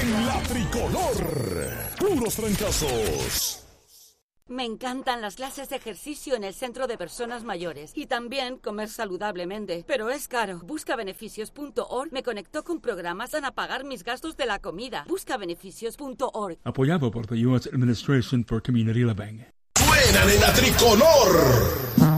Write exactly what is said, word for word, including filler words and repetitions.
en la tricolor. Puros trancazos. Me encantan las clases de ejercicio en el centro de personas mayores y también comer saludablemente, pero es caro. busca beneficios punto org me conectó con programas para pagar mis gastos de la comida. busca beneficios punto org. Apoyado por the U S Administration for Community Living. Suenan en la tricolor.